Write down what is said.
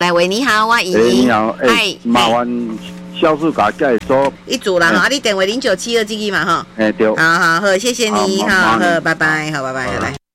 来，喂，你好，我莹莹。 你好，麻烦销售卡介绍一组啦哈，你电话0972这个嘛哈。 对。 好，谢谢你，好，拜拜，好，拜拜，来。